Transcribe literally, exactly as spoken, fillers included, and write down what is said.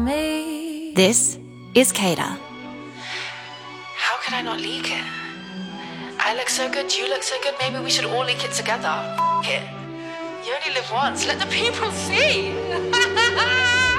Me. This is Kata. How could I not leak it? I look so good, you look so good, maybe we should all leak it together. F it. You only live once, let the people see.